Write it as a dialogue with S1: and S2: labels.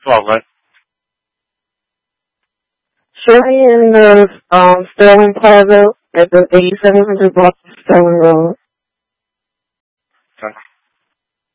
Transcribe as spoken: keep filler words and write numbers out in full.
S1: Well, right.
S2: Show me in the um, Sterling Plaza at the eighty-seven hundred block of Sterling Road.